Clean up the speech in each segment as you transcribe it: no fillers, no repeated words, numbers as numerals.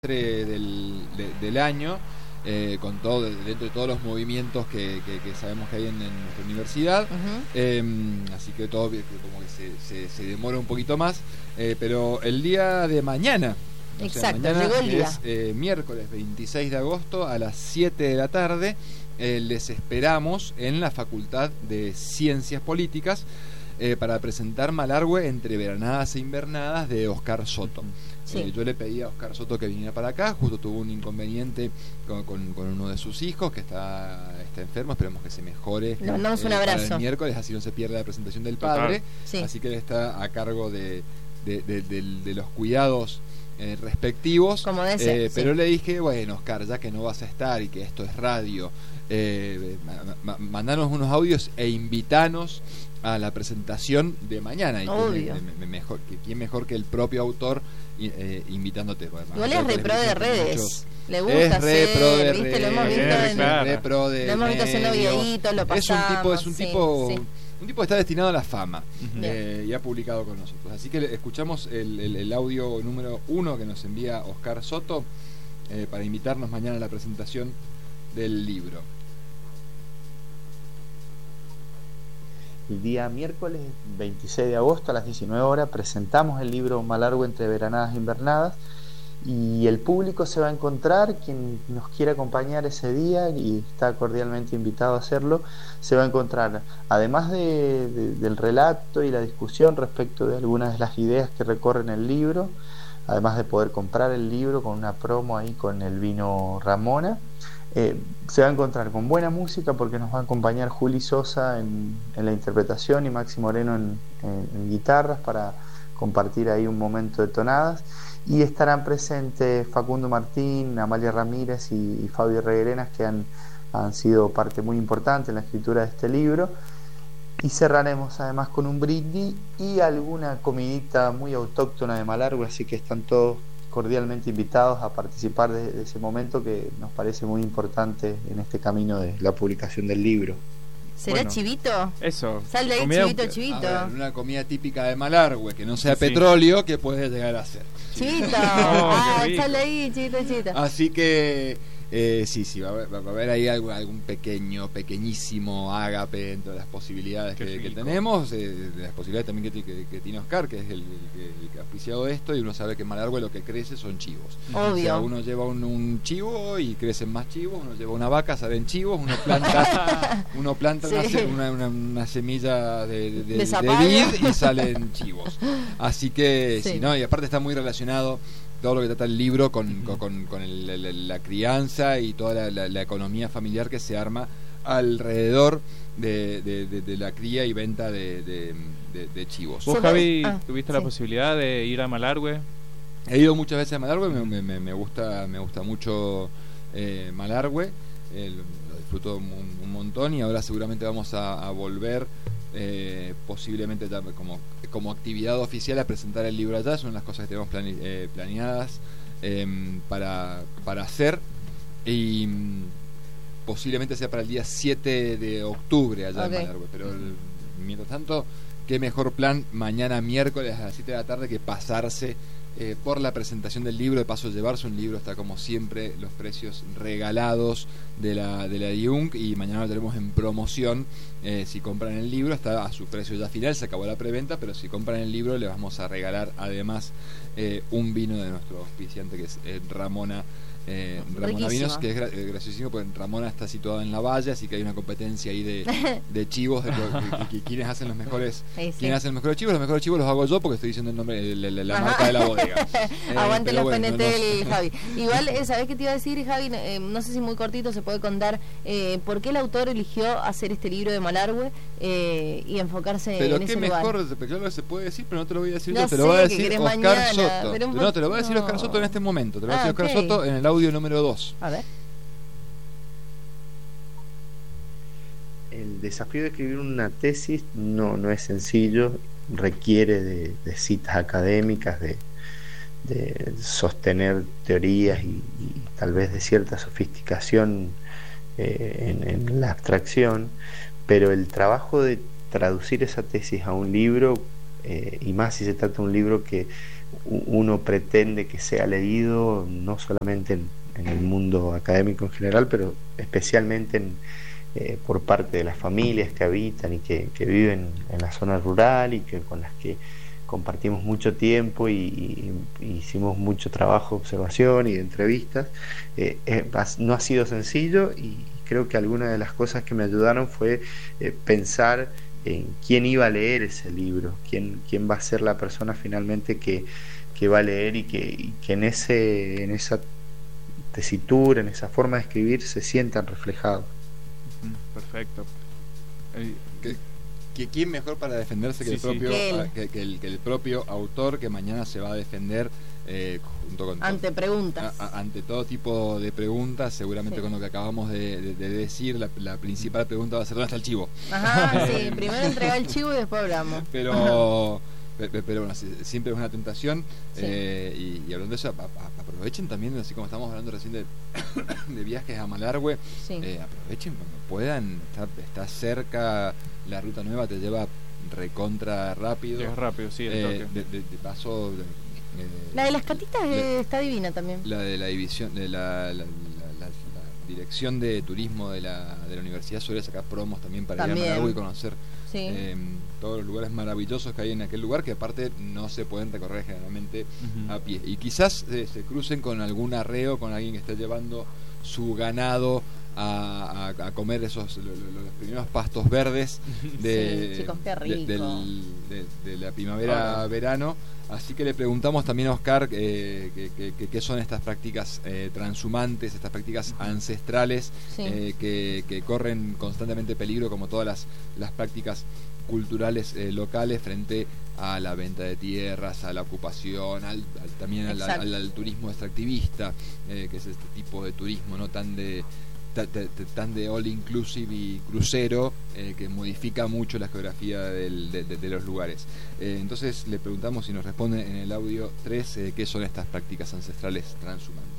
del año, con todo dentro de todos los movimientos que sabemos que hay en nuestra universidad. Así que todo como que se demora un poquito más, pero el día de mañana, exacto, mañana llegó el día, es miércoles 26 de agosto a las 7 de la tarde. Les esperamos en la Facultad de Ciencias Políticas para presentar Malargüe entre veranadas e invernadas de Oscar Soto. Sí. Yo le pedí a Oscar Soto que viniera para acá, justo tuvo un inconveniente con uno de sus hijos que está enfermo, esperemos que se mejore. Le mandamos un abrazo. Para el miércoles, así no se pierde la presentación del padre. Sí. Así que él está a cargo de los cuidados respectivos. Como de ese, sí. Pero le dije, bueno, Oscar, ya que no vas a estar y que esto es radio, mandanos unos audios e invitanos a la presentación de mañana. Y obvio. ¿Quién mejor que el propio autor invitándote? Igual es repro de redes. Le gusta es hacer, repro de ¿viste? redes, Lo hemos visto repro de lo hemos visto haciendo videitos, lo pasamos. Es un tipo que está destinado a la fama, Bien. y ha publicado con nosotros. Así que escuchamos el audio número 1 que nos envía Oscar Soto para invitarnos mañana a la presentación del libro. El día miércoles 26 de agosto a las 19 horas presentamos el libro Malargüe entre veranadas e invernadas, y el público se va a encontrar, quien nos quiera acompañar ese día y está cordialmente invitado a hacerlo, se va a encontrar, además del relato y la discusión respecto de algunas de las ideas que recorren el libro, además de poder comprar el libro con una promo ahí con el vino Ramona, se va a encontrar con buena música porque nos va a acompañar Juli Sosa en la interpretación y Maxi Moreno en guitarras para compartir ahí un momento de tonadas, y estarán presentes Facundo Martín, Amalia Ramírez y Fabio Reguerenas, que han sido parte muy importante en la escritura de este libro, y cerraremos además con un brindis y alguna comidita muy autóctona de Malargüe, así que están todos cordialmente invitados a participar de ese momento que nos parece muy importante en este camino de la publicación del libro. ¿Será chivito? Eso. Sal de ahí, chivito. A ver, una comida típica de Malargüe, que no sea petróleo, que puede llegar a ser. Chivito. Sal de ahí, chivito. Así que sí, va a haber ahí algún pequeñísimo ágape dentro de las posibilidades que tenemos, de las posibilidades también que tiene Oscar, que es el que ha auspiciado esto, y uno sabe que en Malargüe lo que crece son chivos. Obvio. O sea, uno lleva un chivo y crecen más chivos, uno lleva una vaca, salen chivos, uno planta sí. una semilla de vid y salen chivos. Así que sí, ¿no? Y aparte está muy relacionado todo lo que trata el libro con la crianza y toda la economía familiar que se arma alrededor de la cría y venta de chivos. ¿Vos, Javi, tuviste la posibilidad de ir a Malargüe? He ido muchas veces a Malargüe, me gusta mucho Malargüe, lo disfruto un montón, y ahora seguramente vamos a volver, posiblemente como actividad oficial, a presentar el libro allá. Es una de las cosas que tenemos planeadas para hacer, y posiblemente sea para el día 7 de octubre allá en Malargüe. Pero mientras tanto, qué mejor plan mañana miércoles a las 7 de la tarde que pasarse por la presentación del libro. De paso, llevarse un libro, está como siempre los precios regalados de la IUNC, y mañana lo tenemos en promoción. Si compran el libro está a su precio ya final, se acabó la preventa, pero si compran el libro les vamos a regalar además un vino de nuestro auspiciante, que es Ramona Vinos, que es graciosísimo, porque Ramona está situada en la Valle, así que hay una competencia ahí de chivos, de quienes hacen los mejores quienes hacen los mejores chivos los hago yo, porque estoy diciendo el nombre, la marca de la bodega. Aguante los PNT del Javi. Igual, ¿sabés qué te iba a decir, Javi? No sé si muy cortito se puede contar por qué el autor eligió hacer este libro de Malargüe y enfocarse en ese lugar. Pero claro que se puede decir, pero no te lo voy a decir yo, te lo va a decir Oscar mañana, Soto. No, te lo va a decir Oscar Soto en este momento. Te lo va a decir Oscar Soto en el audio número 2. A ver. El desafío de escribir una tesis no es sencillo, requiere de citas académicas, de sostener teorías y tal vez de cierta sofisticación en la abstracción, pero el trabajo de traducir esa tesis a un libro, y más si se trata de un libro que uno pretende que sea leído, no solamente en el mundo académico en general, pero especialmente por parte de las familias que habitan y que viven en la zona rural y con las que compartimos mucho tiempo y hicimos mucho trabajo de observación y de entrevistas. No ha sido sencillo, y creo que algunas de las cosas que me ayudaron fue pensar en quién iba a leer ese libro, quién va a ser la persona finalmente que va a leer, y que en esa tesitura, en esa forma de escribir, se sientan reflejados. Perfecto. ¿Quién mejor para defenderse que el propio autor, que mañana se va a defender junto con ante preguntas, ante todo tipo de preguntas? Seguramente con lo que acabamos de decir, la principal pregunta va a ser: ¿dónde está el chivo? Ajá, sí, primero entregar el chivo y después hablamos. Pero bueno, siempre es una tentación. Y hablando de eso, aprovechen también, así como estamos hablando recién de viajes a Malargüe, aprovechen cuando puedan. Está cerca, la ruta nueva te lleva recontra rápido. Es rápido, sí, el toque. De paso, la de las catitas está divina también. La de la división de la dirección de turismo de la universidad suele sacar promos también para ir a Malargüe y conocer todos los lugares maravillosos que hay en aquel lugar, que aparte no se pueden recorrer generalmente a pie, y quizás se crucen con algún arreo, con alguien que esté llevando su ganado a comer los primeros pastos verdes de la primavera-verano. Así que le preguntamos también a Oscar qué son estas prácticas transhumantes, estas prácticas ancestrales que corren constantemente peligro, como todas las prácticas culturales locales, frente a la venta de tierras, a la ocupación, también al turismo extractivista, que es este tipo de turismo no tan de all inclusive y crucero, que modifica mucho la geografía de los lugares. Entonces le preguntamos, y nos responde en el audio 3, qué son estas prácticas ancestrales transhumantes.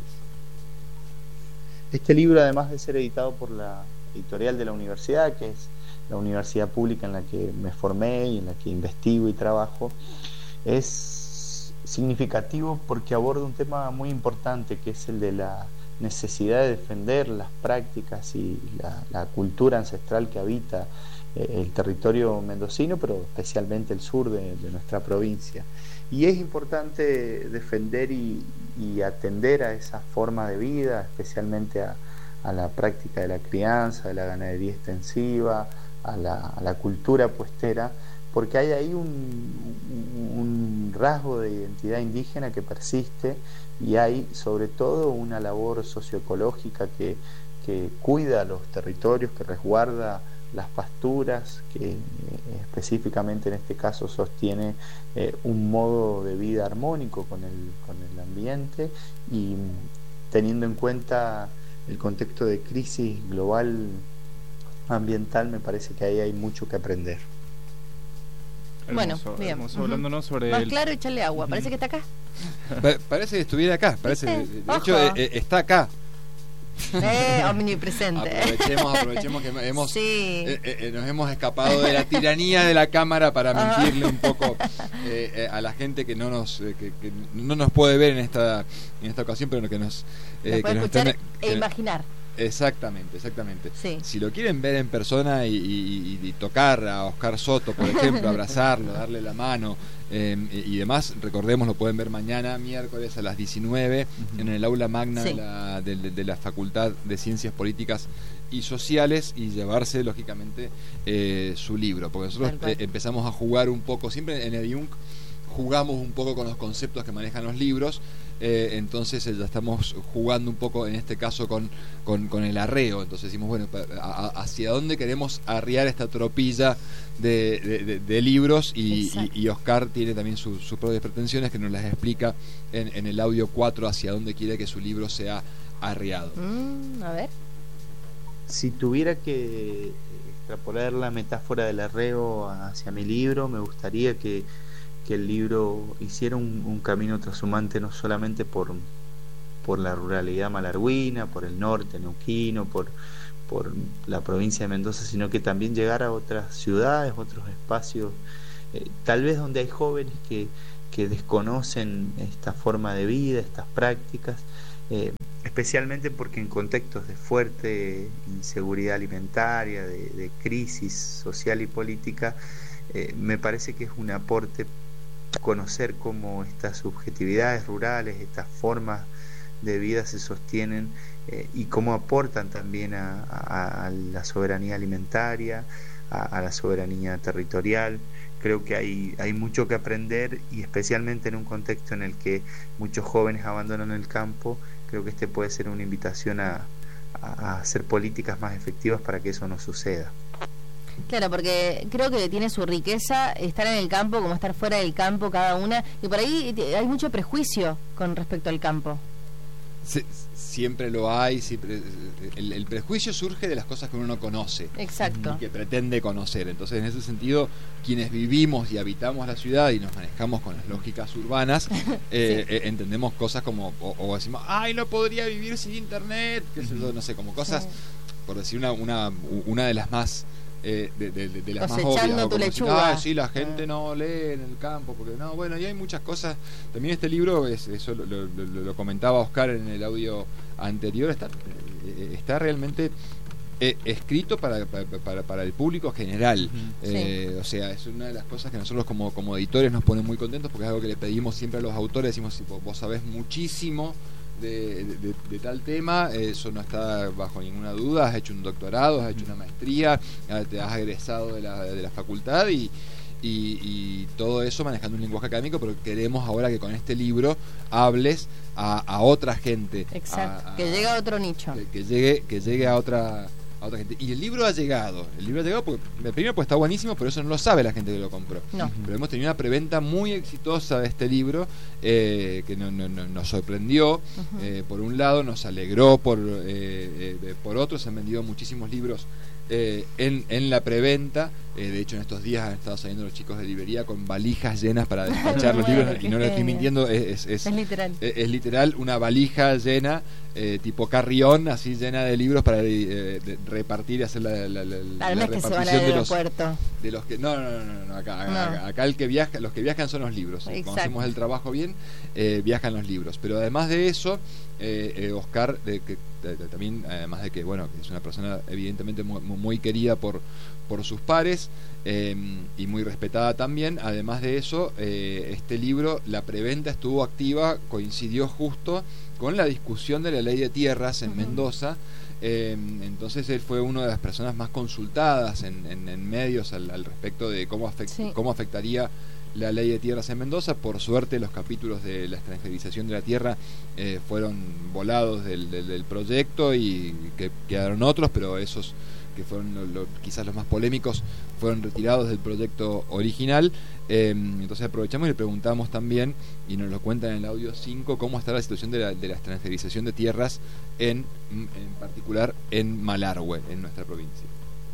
Este libro, además de ser editado por la editorial de la universidad, que es la universidad pública en la que me formé y en la que investigo y trabajo, es significativo porque aborda un tema muy importante, que es el de la necesidad de defender las prácticas y la cultura ancestral que habita el territorio mendocino, pero especialmente el sur de nuestra provincia. Y es importante defender y atender a esa forma de vida, especialmente a la práctica de la crianza, de la ganadería extensiva, a la cultura puestera, porque hay ahí un rasgo de identidad indígena que persiste, y hay sobre todo una labor socioecológica que cuida los territorios, que resguarda las pasturas, que específicamente en este caso sostiene un modo de vida armónico con el ambiente, y teniendo en cuenta el contexto de crisis global ambiental, me parece que ahí hay mucho que aprender. Bueno, bien. Hablándonos sobre más claro, echarle agua. Parece que está acá. Parece que estuviera acá. De hecho, está acá. Omnipresente. Aprovechemos que nos hemos escapado de la tiranía de la cámara para mentirle un poco a la gente que no nos puede ver en esta ocasión, pero que nos puede escuchar e imaginar. Exactamente. Sí. Si lo quieren ver en persona y tocar a Oscar Soto, por ejemplo, abrazarlo, darle la mano y demás, recordemos, lo pueden ver mañana, miércoles a las 19, en el aula magna de la Facultad de Ciencias Políticas y Sociales, y llevarse, lógicamente, su libro, porque nosotros empezamos a jugar un poco, siempre en el IUNC jugamos un poco con los conceptos que manejan los libros. Entonces ya estamos jugando un poco, en este caso, con el arreo. Entonces decimos, bueno, ¿hacia dónde queremos arriar esta tropilla de libros? Y Oscar tiene también sus propias pretensiones, que nos las explica en el audio 4, hacia dónde quiere que su libro sea arriado. A ver. Si tuviera que extrapolar la metáfora del arreo hacia mi libro, me gustaría que el libro hiciera un camino trashumante, no solamente por la ruralidad malargüina, por el norte neuquino, por la provincia de Mendoza, sino que también llegara a otras ciudades, otros espacios, tal vez donde hay jóvenes que que desconocen esta forma de vida, estas prácticas, especialmente porque en contextos de fuerte inseguridad alimentaria, de crisis social y política, me parece que es un aporte conocer cómo estas subjetividades rurales, estas formas de vida se sostienen y cómo aportan también a la soberanía alimentaria, a la soberanía territorial. Creo que hay mucho que aprender, y especialmente en un contexto en el que muchos jóvenes abandonan el campo, creo que este puede ser una invitación a hacer políticas más efectivas para que eso no suceda. Claro, porque creo que tiene su riqueza estar en el campo como estar fuera del campo cada una, y por ahí hay mucho prejuicio con respecto al campo. Siempre lo hay, el prejuicio surge de las cosas que uno no conoce. Exacto. Y que pretende conocer. Entonces, en ese sentido, quienes vivimos y habitamos la ciudad y nos manejamos con las lógicas urbanas, entendemos cosas como, o decimos, ¡ay, no podría vivir sin internet! Que no sé, como cosas, por decir una de las más... de las más obvias, tu lechuga. Sí, la gente no lee en el campo, porque no, bueno, y hay muchas cosas. También este libro, eso lo comentaba Oscar en el audio anterior, está realmente escrito para el público general. O sea, es una de las cosas que nosotros como editores nos pone muy contentos, porque es algo que le pedimos siempre a los autores. Decimos, si vos sabés muchísimo de tal tema, eso no está bajo ninguna duda, has hecho un doctorado, has hecho una maestría, te has egresado de la facultad y todo eso manejando un lenguaje académico, pero queremos ahora que con este libro hables a otra gente. Exacto, que llegue a otro nicho. Que llegue a otra gente. Y el libro ha llegado porque primero pues está buenísimo, pero eso no lo sabe la gente que lo compró. No. Pero hemos tenido una preventa muy exitosa de este libro, que nos sorprendió. Por un lado nos alegró, por otro se han vendido muchísimos libros en la preventa. De hecho, en estos días han estado saliendo los chicos de librería con valijas llenas para despachar los libros, y no le estoy mintiendo, es literal. Es literal una valija llena, tipo carrión, así llena de libros para repartir y hacer la repartición de los que no, acá el que viaja, los que viajan son los libros. Cuando hacemos el trabajo bien, viajan los libros. Pero además de eso, Oscar, también, además de que bueno, que es una persona evidentemente muy querida por sus pares, y muy respetada también. Además de eso, este libro, la preventa estuvo activa, coincidió justo con la discusión de la ley de tierras en Mendoza. Entonces él fue una de las personas más consultadas en medios al respecto de cómo afectaría la ley de tierras en Mendoza. Por suerte, los capítulos de la extranjerización de la tierra fueron volados del proyecto, y que quedaron otros, pero esos que fueron quizás los más polémicos fueron retirados del proyecto original. Entonces aprovechamos y le preguntamos también, y nos lo cuentan en el audio 5, cómo está la situación de la extranjerización de tierras en particular en Malargüe, en nuestra provincia.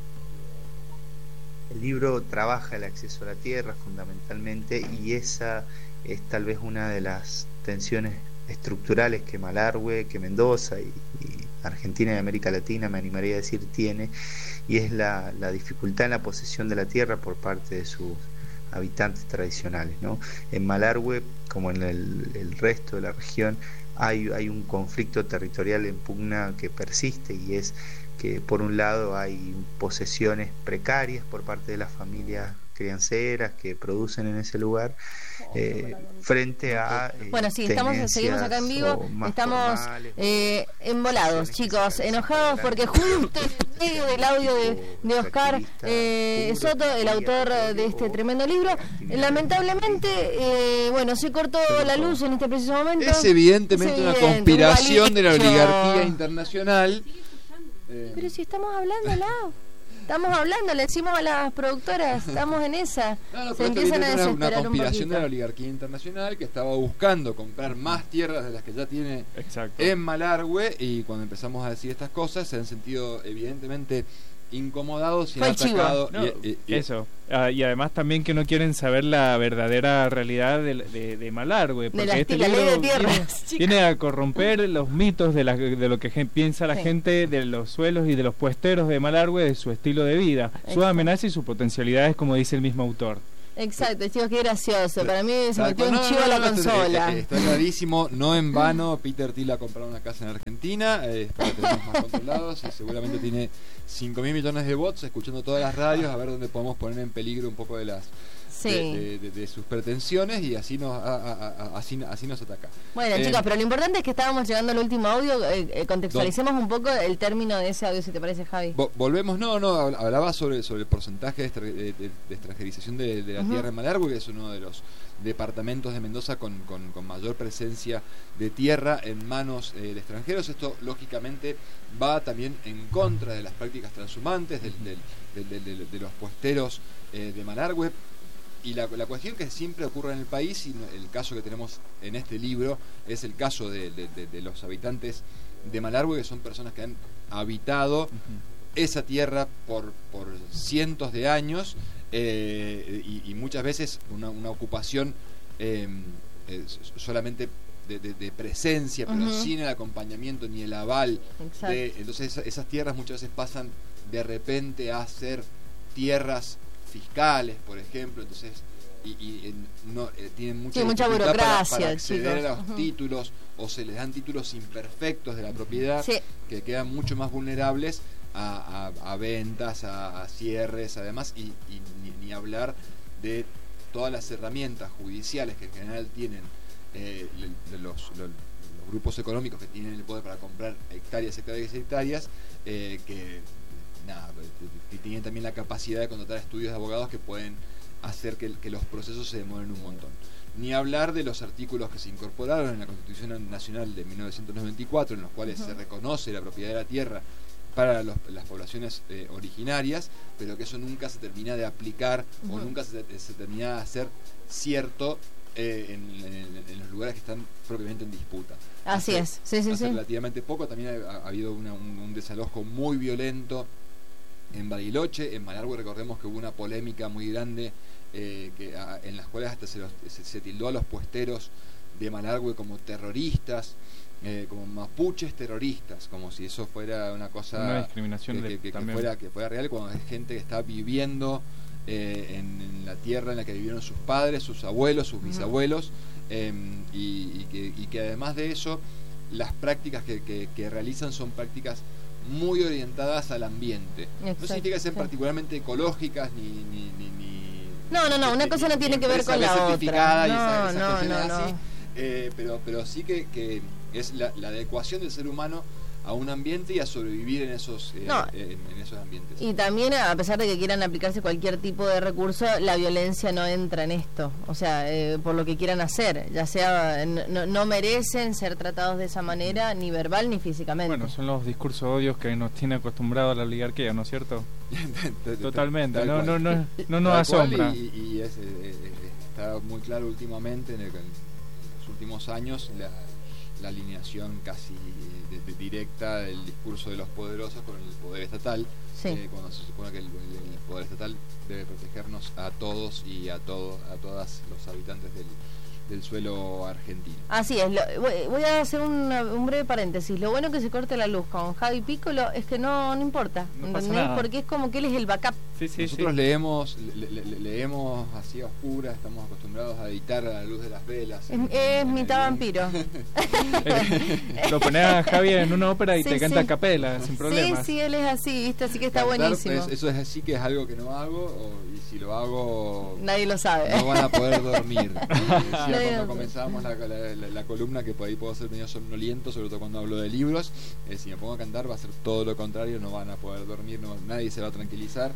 El libro trabaja el acceso a la tierra fundamentalmente, y esa es tal vez una de las tensiones estructurales que Malargüe, que Mendoza y Argentina y América Latina, me animaría a decir, tiene, y es la dificultad en la posesión de la tierra por parte de sus habitantes tradicionales, ¿no? En Malargüe, como en el resto de la región, hay un conflicto territorial en pugna que persiste, y es que por un lado hay posesiones precarias por parte de las familias crianceras que producen en ese lugar, frente a bueno, sí, seguimos acá en vivo, estamos embolados, chicos, enojados porque justo en medio del audio de Oscar Soto, el autor de este tremendo libro, lamentablemente bueno, se cortó la luz en este preciso momento. Es evidentemente una conspiración de la oligarquía internacional. Pero si estamos hablando, le decimos a las productoras, estamos en esa. Se empiezan a desesperar una conspiración un de la oligarquía internacional que estaba buscando comprar más tierras de las que ya tiene en Malargüe, y cuando empezamos a decir estas cosas se han sentido evidentemente incomodados y han atacado. Eso. Y además también que no quieren saber la verdadera realidad de Malargüe, porque este libro viene a corromper los mitos de lo que piensa la gente de los suelos y de los puesteros de Malargüe, de su estilo de vida, su amenaza y sus potencialidades, como dice el mismo autor. Exacto, chicos, qué gracioso. Para mí se metió un chivo a la consola. Está clarísimo, no en vano. Peter Thiel ha comprado una casa en Argentina para tenernos más controlados y seguramente tiene 5.000 millones de bots escuchando todas las radios a ver dónde podemos poner en peligro un poco de las de sus pretensiones y así nos ataca. Bueno, chicos, pero lo importante es que estábamos llegando al último audio. Contextualicemos un poco el término de ese audio, si te parece, Javi. Volvemos, hablaba sobre el porcentaje de extranjerización de la tierra en Malargüe, que es uno de los departamentos de Mendoza con mayor presencia de tierra en manos de extranjeros. Esto lógicamente va también en contra de las prácticas transhumantes de los puesteros de Malargüe. Y la cuestión que siempre ocurre en el país, y el caso que tenemos en este libro es el caso de los habitantes de Malargüe, que son personas que han habitado esa tierra por cientos de años, y muchas veces una ocupación solamente de presencia, pero sin el acompañamiento ni el aval. Entonces esas tierras muchas veces pasan de repente a ser tierras fiscales, por ejemplo, entonces tienen mucha burocracia para acceder a los títulos, o se les dan títulos imperfectos de la propiedad que quedan mucho más vulnerables a ventas, a cierres, además, y ni hablar de todas las herramientas judiciales que en general tienen los grupos económicos que tienen el poder para comprar hectáreas que tienen también la capacidad de contratar estudios de abogados que pueden hacer que los procesos se demoren un montón. Ni hablar de los artículos que se incorporaron en la Constitución Nacional de 1994, en los cuales se reconoce la propiedad de la tierra para las poblaciones originarias, pero que eso nunca se termina de aplicar o nunca se termina de hacer cierto en los lugares que están propiamente en disputa. Así es, sí. Relativamente poco también ha habido un desalojo muy violento en Bariloche. En Malargüe recordemos que hubo una polémica muy grande en las cuales hasta se tildó a los puesteros de Malargüe como terroristas, como mapuches terroristas, como si eso fuera una cosa, una discriminación que fuera real, cuando hay gente que está viviendo en la tierra en la que vivieron sus padres, sus abuelos, sus bisabuelos, y que además de eso las prácticas que realizan son prácticas muy orientadas al ambiente. Exacto, no significa que sean particularmente ecológicas No, una cosa no tiene que ver con la otra. No. Pero sí que es la adecuación del ser humano a un ambiente y a sobrevivir en esos ambientes. Y también, a pesar de que quieran aplicarse cualquier tipo de recurso, la violencia no entra en esto. O sea, por lo que quieran hacer, ya sea, no merecen ser tratados de esa manera, ni verbal ni físicamente. Bueno, son los discursos odios que nos tiene acostumbrado a la oligarquía, ¿no es cierto? Totalmente, no nos asombra. Y está muy claro últimamente, en los últimos años, la alineación casi directa del discurso de los poderosos con el poder estatal, cuando se supone que el poder estatal debe protegernos a todos y a todas los habitantes del suelo argentino. Así es. Voy a hacer un breve paréntesis. Lo bueno que se corte la luz con Javi Piccolo es que no importa, ¿entendés? Porque es como que él es el backup. Nosotros leemos así a oscuras, estamos acostumbrados a editar a la luz de las velas. Es mitad vampiro. Lo pones a Javi en una ópera y te canta a capela, sin problemas. Sí, él es así, ¿viste? Así que está buenísimo. Eso es así, que es algo que no hago, y si lo hago nadie lo sabe. No van a poder dormir. Cuando comenzábamos la columna, que por ahí puedo ser medio somnoliento, sobre todo cuando hablo de libros, si me pongo a cantar va a ser todo lo contrario, no van a poder dormir, nadie se va a tranquilizar.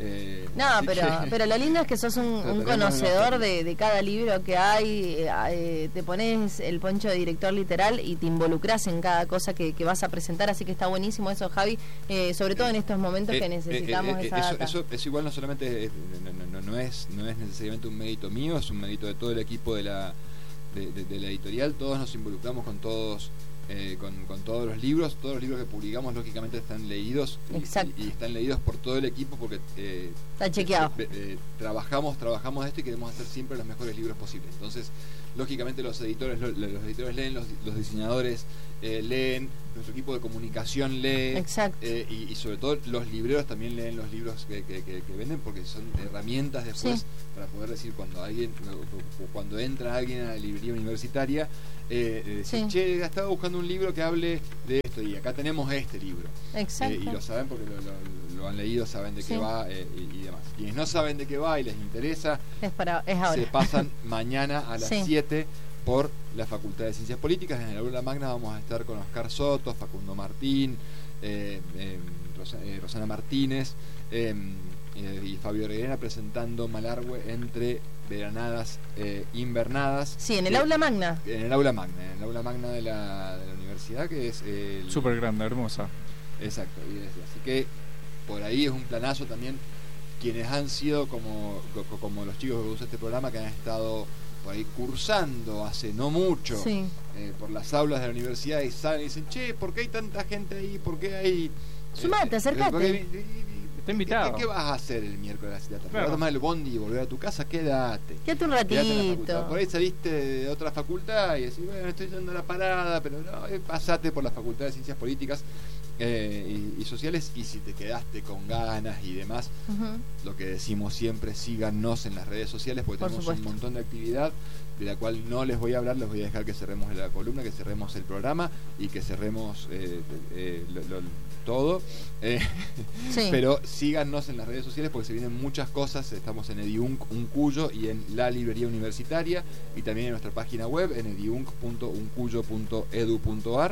Pero lo lindo es que sos un conocedor de cada libro que hay, te pones el poncho de director literal y te involucras en cada cosa que vas a presentar, así que está buenísimo eso, Javi, sobre todo en estos momentos que necesitamos esa data. Eso igual no solamente no es necesariamente un mérito mío, es un mérito de todo el equipo de la editorial. Todos nos involucramos con todos todos los libros que publicamos, lógicamente están leídos y están leídos por todo el equipo, porque está chequeado. Trabajamos esto y queremos hacer siempre los mejores libros posibles. Entonces lógicamente los editores leen, los diseñadores leen, nuestro equipo de comunicación lee. Exacto. Y sobre todo los libreros también leen los libros que venden, porque son herramientas después para poder decir cuando entra alguien a la librería universitaria, decir, che, estaba buscando un libro que hable de esto y acá tenemos este libro. Exacto. Y lo saben porque lo han leído, saben de qué va y demás. Quienes no saben de qué va y les interesa, es ahora. Se pasan mañana a las 7 por la Facultad de Ciencias Políticas. En el aula magna vamos a estar con Oscar Soto, Facundo Martín, Rosana Martínez y Fabio Reguera presentando Malargüe entre veranadas invernadas. Sí, en el aula magna. En el aula magna de la universidad, que es súper grande, hermosa. Exacto, así que por ahí es un planazo también. Quienes han sido como los chicos que usan este programa, que han estado por ahí cursando hace no mucho por las aulas de la universidad y salen y dicen, che, ¿por qué hay tanta gente ahí? ¿Por qué hay...? Sumate, acércate. Está invitado. ¿Qué vas a hacer el miércoles a las 7 de la tarde? ¿Vas a tomar el bondi y volver a tu casa? Quédate un ratito. Por ahí saliste de otra facultad y decís, bueno, estoy yendo a la parada, pero no, pasate por la Facultad de Ciencias Políticas y Sociales, y si te quedaste con ganas y demás, lo que decimos siempre, síganos en las redes sociales, porque tenemos un montón de actividad de la cual no les voy a hablar. Les voy a dejar que cerremos la columna, que cerremos el programa y que cerremos todo, pero síganos en las redes sociales porque se vienen muchas cosas. Estamos en Ediunk Uncuyo y en la librería universitaria, y también en nuestra página web en ediunk.uncuyo.edu.ar.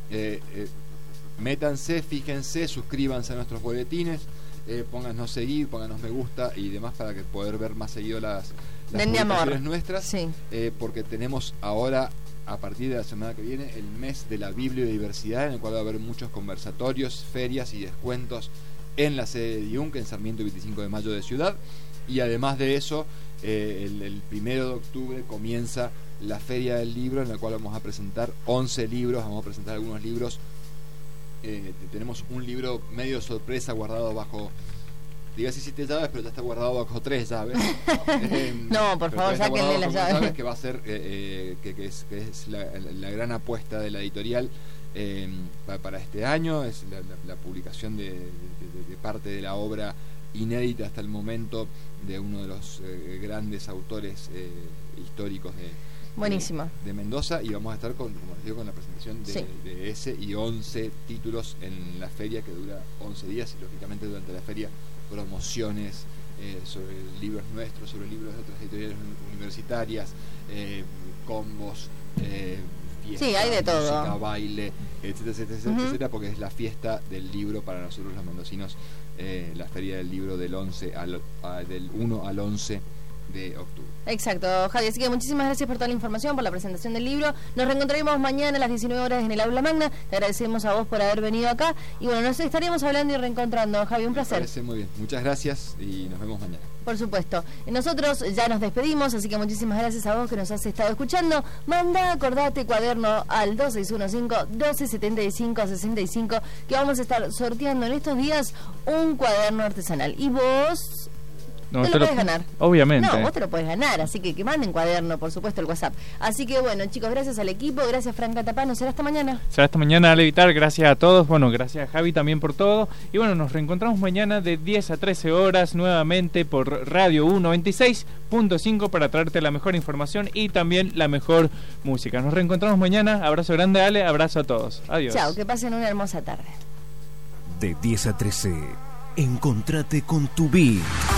Métanse, fíjense, suscríbanse a nuestros boletines, pónganos seguir, pónganos me gusta y demás para que poder ver más seguido las publicaciones nuestras, porque tenemos ahora, a partir de la semana que viene, el mes de la bibliodiversidad, en el cual va a haber muchos conversatorios, ferias y descuentos en la sede de Ediunk, en Sarmiento 25 de Mayo de Ciudad. Y además de eso, el 1 de octubre comienza la Feria del Libro, en la cual vamos a presentar 11 libros, vamos a presentar algunos libros. Tenemos un libro medio sorpresa guardado bajo, diga 7 llaves, pero ya está guardado bajo 3 llaves. No, por favor, sáquenle las llaves. Que va a ser que es la gran apuesta de la editorial para este año. Es la publicación de parte de la obra inédita hasta el momento de uno de los grandes autores históricos de Mendoza, y vamos a estar como les digo, con la presentación de ese y 11 títulos en la feria, que dura 11 días, y lógicamente durante la feria promociones sobre libros nuestros, sobre libros de otras editoriales universitarias, combos, fiesta, hay de todo, música, baile, etcétera, porque es la fiesta del libro para nosotros los mendocinos, la feria del libro del 1 al 11 de octubre. Exacto, Javi, así que muchísimas gracias por toda la información, por la presentación del libro. Nos reencontraremos mañana a las 19 horas en el aula magna. Te agradecemos a vos por haber venido acá, y bueno, nos estaríamos hablando y reencontrando. Javi, un placer. Me parece muy bien, muchas gracias y nos vemos mañana. Por supuesto. Nosotros ya nos despedimos, así que muchísimas gracias a vos que nos has estado escuchando. Manda, acordate, cuaderno al 2615-1275-65, que vamos a estar sorteando en estos días un cuaderno artesanal. Y vos... No, te lo puedes ganar. Obviamente. No, vos te lo puedes ganar, así que manden cuaderno, por supuesto, el WhatsApp. Así que bueno, chicos, gracias al equipo, gracias Franca Tapano, será hasta mañana. Será hasta mañana, Ale Vitar, gracias a todos, bueno, gracias a Javi también por todo. Y bueno, nos reencontramos mañana de 10 a 13 horas nuevamente por Radio 196.5 para traerte la mejor información y también la mejor música. Nos reencontramos mañana, abrazo grande, Ale, abrazo a todos. Adiós. Chao, que pasen una hermosa tarde. De 10 a 13, encontrate con tu beat.